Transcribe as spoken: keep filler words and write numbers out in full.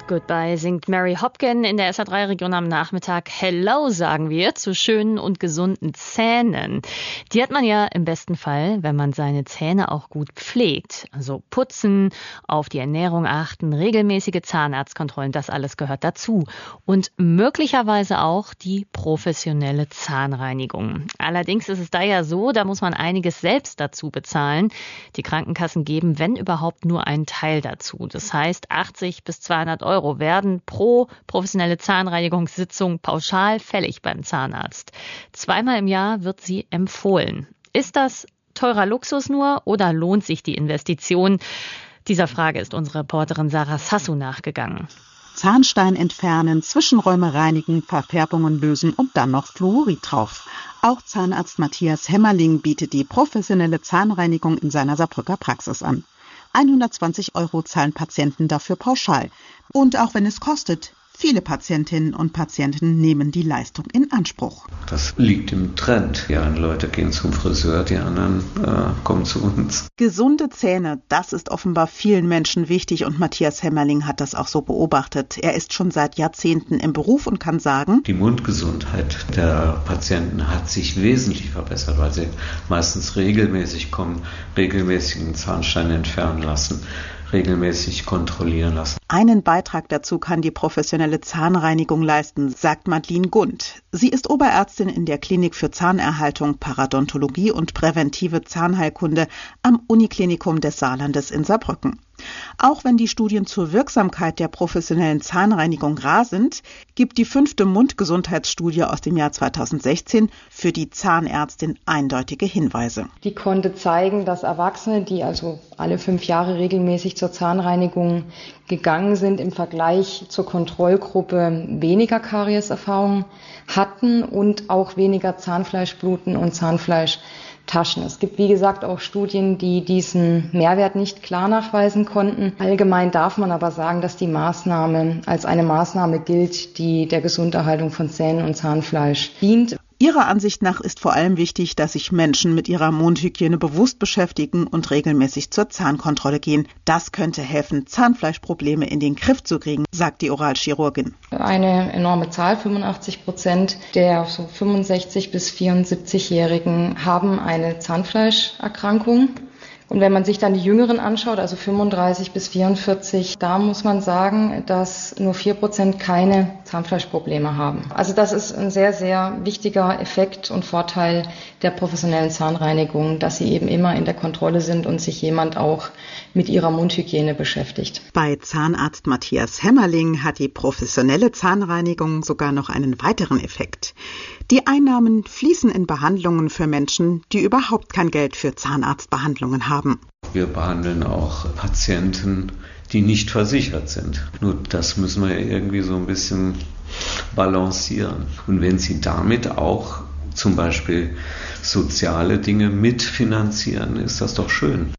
Goodbye singt Mary Hopkin in der S A drei Region am Nachmittag. Hello, sagen wir, zu schönen und gesunden Zähnen. Die hat man ja im besten Fall, wenn man seine Zähne auch gut pflegt. Also putzen, auf die Ernährung achten, regelmäßige Zahnarztkontrollen, das alles gehört dazu. Und möglicherweise auch die professionelle Zahnreinigung. Allerdings ist es da ja so, da muss man einiges selbst dazu bezahlen. Die Krankenkassen geben, wenn überhaupt, nur einen Teil dazu. Das heißt, achtzig bis zweihundert Euro werden pro professionelle Zahnreinigungssitzung pauschal fällig beim Zahnarzt. Zweimal im Jahr wird sie empfohlen. Ist das teurer Luxus nur oder lohnt sich die Investition? Dieser Frage ist unsere Reporterin Sarah Sassou nachgegangen. Zahnstein entfernen, Zwischenräume reinigen, Verfärbungen lösen und dann noch Fluorid drauf. Auch Zahnarzt Matthias Hämmerling bietet die professionelle Zahnreinigung in seiner Saarbrücker Praxis an. hundertzwanzig Euro zahlen Patienten dafür pauschal. Und auch wenn es kostet, viele Patientinnen und Patienten nehmen die Leistung in Anspruch. Das liegt im Trend. Die einen Leute gehen zum Friseur, die anderen äh, kommen zu uns. Gesunde Zähne, das ist offenbar vielen Menschen wichtig und Matthias Hämmerling hat das auch so beobachtet. Er ist schon seit Jahrzehnten im Beruf und kann sagen, die Mundgesundheit der Patienten hat sich wesentlich verbessert, weil sie meistens regelmäßig kommen, regelmäßig Zahnstein entfernen lassen, regelmäßig kontrollieren lassen. Einen Beitrag dazu kann die professionelle Zahnreinigung leisten, sagt Madeleine Gund. Sie ist Oberärztin in der Klinik für Zahnerhaltung, Parodontologie und präventive Zahnheilkunde am Uniklinikum des Saarlandes in Saarbrücken. Auch wenn die Studien zur Wirksamkeit der professionellen Zahnreinigung rar sind, gibt die fünfte Mundgesundheitsstudie aus dem Jahr zweitausendsechzehn für die Zahnärztin eindeutige Hinweise. Die konnte zeigen, dass Erwachsene, die also alle fünf Jahre regelmäßig zur Zahnreinigung gegangen sind, im Vergleich zur Kontrollgruppe weniger Karieserfahrung hatten und auch weniger Zahnfleischbluten und Zahnfleischtaschen. Es gibt, wie gesagt, auch Studien, die diesen Mehrwert nicht klar nachweisen konnten. Allgemein darf man aber sagen, dass die Maßnahme als eine Maßnahme gilt, die der Gesunderhaltung von Zähnen und Zahnfleisch dient. Ihrer Ansicht nach ist vor allem wichtig, dass sich Menschen mit ihrer Mundhygiene bewusst beschäftigen und regelmäßig zur Zahnkontrolle gehen. Das könnte helfen, Zahnfleischprobleme in den Griff zu kriegen, sagt die Oralchirurgin. Eine enorme Zahl, fünfundachtzig Prozent der so fünfundsechzig- bis vierundsiebzigjährigen haben eine Zahnfleischerkrankung. Und wenn man sich dann die Jüngeren anschaut, also fünfunddreißig bis vierundvierzig, da muss man sagen, dass nur vier Prozent keine Zahnfleischprobleme haben. Also das ist ein sehr, sehr wichtiger Effekt und Vorteil der professionellen Zahnreinigung, dass sie eben immer in der Kontrolle sind und sich jemand auch mit ihrer Mundhygiene beschäftigt. Bei Zahnarzt Matthias Hämmerling hat die professionelle Zahnreinigung sogar noch einen weiteren Effekt. Die Einnahmen fließen in Behandlungen für Menschen, die überhaupt kein Geld für Zahnarztbehandlungen haben. Wir behandeln auch Patienten, die nicht versichert sind. Nur das müssen wir irgendwie so ein bisschen balancieren. Und wenn Sie damit auch zum Beispiel soziale Dinge mitfinanzieren, ist das doch schön.